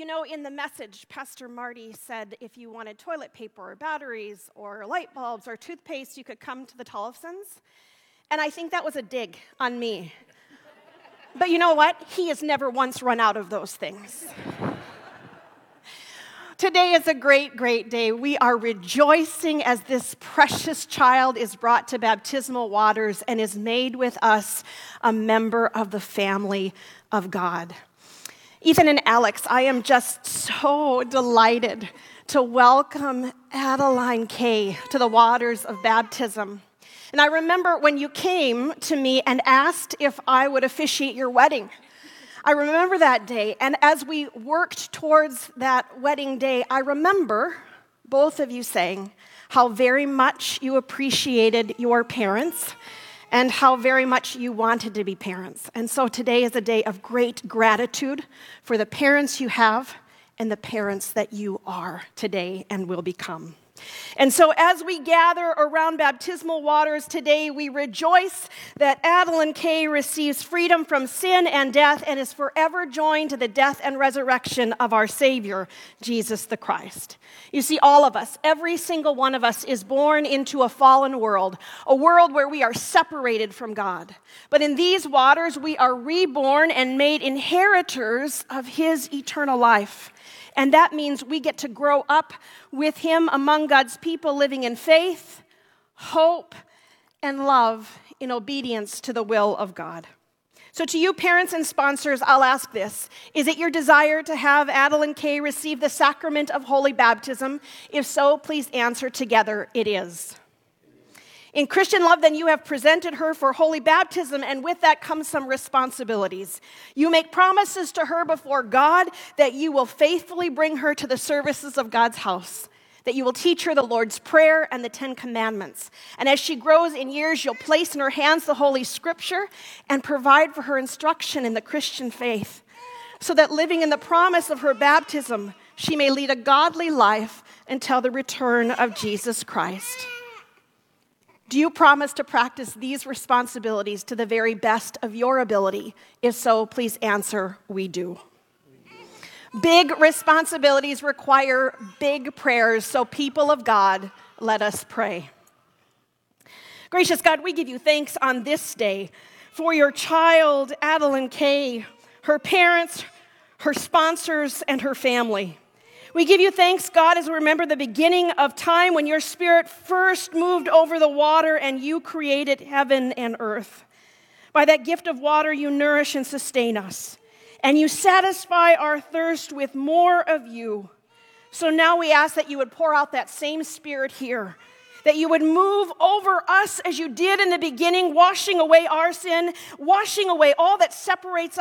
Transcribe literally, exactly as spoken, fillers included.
You know, in the message, Pastor Marty said if you wanted toilet paper or batteries or light bulbs or toothpaste, you could come to the Tollefsons. And I think that was a dig on me. But you know what? He has never once run out of those things. Today is a great, great day. We are rejoicing as this precious child is brought to baptismal waters and is made with us a member of the family of God. Ethan and Alex, I am just so delighted to welcome Adeline Kay to the waters of baptism. And I remember when you came to me and asked if I would officiate your wedding. I remember that day, and as we worked towards that wedding day, I remember both of you saying how very much you appreciated your parents and how very much you wanted to be parents. And so today is a day of great gratitude for the parents you have and the parents that you are today and will become. And so as we gather around baptismal waters today, we rejoice that Adeline Kay receives freedom from sin and death and is forever joined to the death and resurrection of our Savior, Jesus the Christ. You see, all of us, every single one of us is born into a fallen world, a world where we are separated from God. But in these waters, we are reborn and made inheritors of His eternal life. And that means we get to grow up with Him among God's people, living in faith, hope, and love in obedience to the will of God. So to you parents and sponsors, I'll ask this. Is it your desire to have Adeline Kay receive the sacrament of holy baptism? If so, please answer together, it is. In Christian love, then, you have presented her for holy baptism, and with that comes some responsibilities. You make promises to her before God that you will faithfully bring her to the services of God's house, that you will teach her the Lord's Prayer and the Ten Commandments. And as she grows in years, you'll place in her hands the Holy Scripture and provide for her instruction in the Christian faith, so that living in the promise of her baptism, she may lead a godly life until the return of Jesus Christ. Do you promise to practice these responsibilities to the very best of your ability? If so, please answer, we do. Big responsibilities require big prayers, so people of God, let us pray. Gracious God, we give you thanks on this day for your child, Adeline Kay, her parents, her sponsors, and her family. We give you thanks, God, as we remember the beginning of time when your Spirit first moved over the water and you created heaven and earth. By that gift of water, you nourish and sustain us, and you satisfy our thirst with more of you. So now we ask that you would pour out that same Spirit here, that you would move over us as you did in the beginning, washing away our sin, washing away all that separates